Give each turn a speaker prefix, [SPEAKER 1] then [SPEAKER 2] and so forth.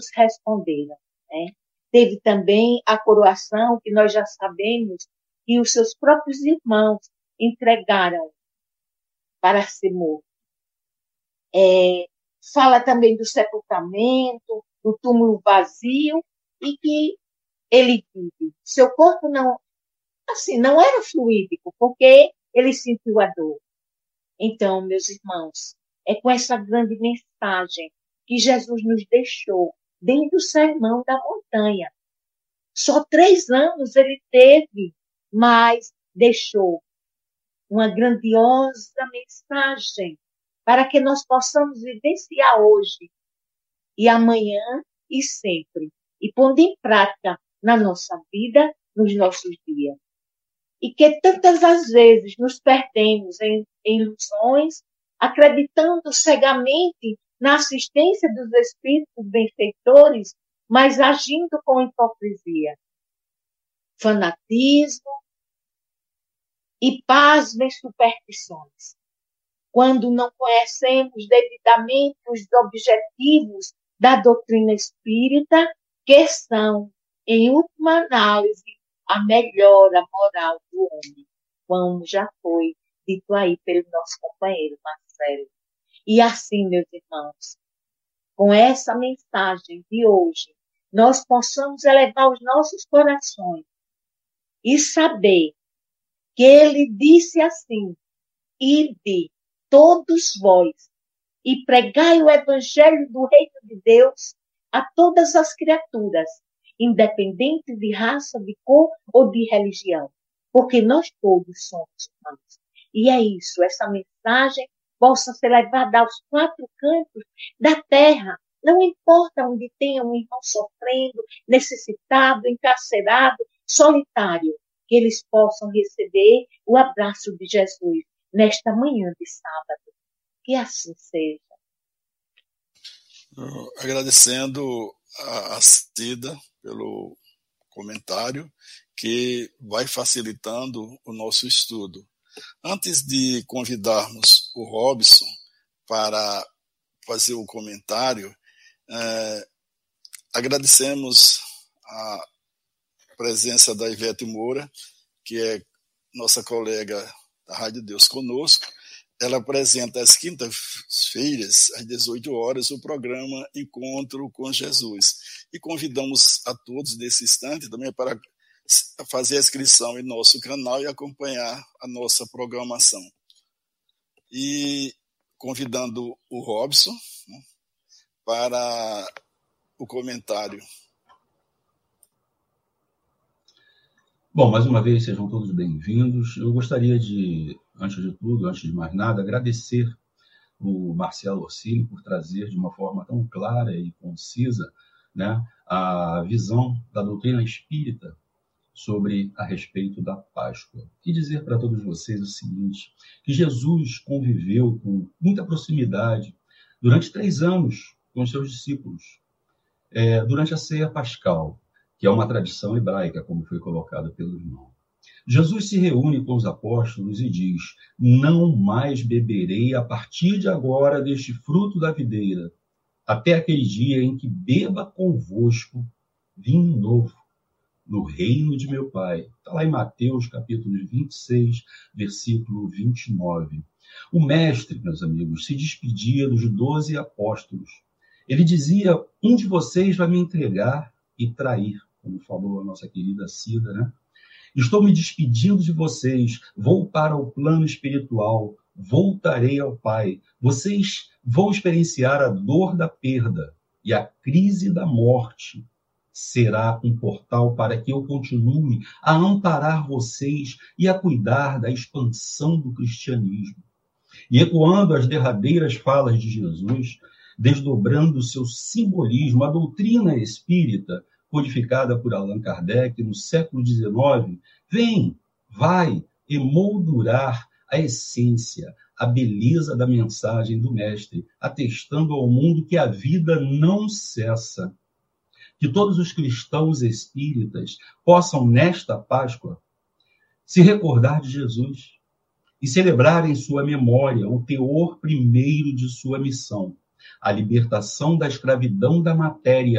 [SPEAKER 1] responderam, né? Teve também a coroação, que nós já sabemos, que os seus próprios irmãos entregaram para ser morto. Fala também do sepultamento, do túmulo vazio, e que ele vive. Seu corpo não era fluídico, porque ele sentiu a dor. Então, meus irmãos, é com essa grande mensagem que Jesus nos deixou dentro do Sermão da Montanha. Só 3 anos ele teve, mas deixou uma grandiosa mensagem para que nós possamos vivenciar hoje e amanhã e sempre, e pondo em prática na nossa vida, nos nossos dias. E que tantas as vezes nos perdemos em ilusões, acreditando cegamente na assistência dos espíritos benfeitores, mas agindo com hipocrisia, fanatismo e pasmem superstições. Quando não conhecemos devidamente os objetivos da doutrina espírita, que são, em última análise, a melhora moral do homem, como já foi dito aí pelo nosso companheiro Marcelo. E assim, meus irmãos, com essa mensagem de hoje, nós possamos elevar os nossos corações e saber que ele disse assim: ide todos vós e pregai o evangelho do reino de Deus a todas as criaturas, independente de raça, de cor ou de religião, porque nós todos somos humanos. E é isso, essa mensagem possa ser levada aos 4 cantos da terra, não importa onde tenha um irmão sofrendo, necessitado, encarcerado, solitário, que eles possam receber o abraço de Jesus nesta manhã de sábado. Que assim seja.
[SPEAKER 2] Agradecendo a Cida pelo comentário, que vai facilitando o nosso estudo. Antes de convidarmos o Robson para fazer o comentário, agradecemos a presença da Ivete Moura, que é nossa colega da Rádio Deus Conosco. Ela apresenta às quintas-feiras, às 18 horas, o programa Encontro com Jesus. E convidamos a todos nesse instante também para fazer a inscrição em nosso canal e acompanhar a nossa programação. E convidando o Robson, né, para o comentário.
[SPEAKER 3] Bom, mais uma vez, sejam todos bem-vindos. Eu gostaria de, antes de tudo, antes de mais nada, agradecer o Marcelo Orsini por trazer de uma forma tão clara e concisa, né, a visão da doutrina espírita a respeito da Páscoa. E dizer para todos vocês o seguinte, que Jesus conviveu com muita proximidade durante 3 anos com os seus discípulos, durante a ceia pascal, que é uma tradição hebraica, como foi colocado pelo irmão. Jesus se reúne com os apóstolos e diz: não mais beberei a partir de agora deste fruto da videira, até aquele dia em que beba convosco vinho novo no reino de meu Pai. Está lá em Mateus, capítulo 26, versículo 29. O mestre, meus amigos, se despedia dos 12 apóstolos. Ele dizia: um de vocês vai me entregar e trair, como falou a nossa querida Cida, né? Estou me despedindo de vocês, vou para o plano espiritual, voltarei ao Pai. Vocês vão experienciar a dor da perda e a crise da morte. Será um portal para que eu continue a amparar vocês e a cuidar da expansão do cristianismo. E ecoando as derradeiras falas de Jesus, desdobrando seu simbolismo, a doutrina espírita, codificada por Allan Kardec no século XIX, vai emoldurar a essência, a beleza da mensagem do Mestre, atestando ao mundo que a vida não cessa. Que todos os cristãos espíritas possam, nesta Páscoa, se recordar de Jesus e celebrar em sua memória o teor primeiro de sua missão, a libertação da escravidão da matéria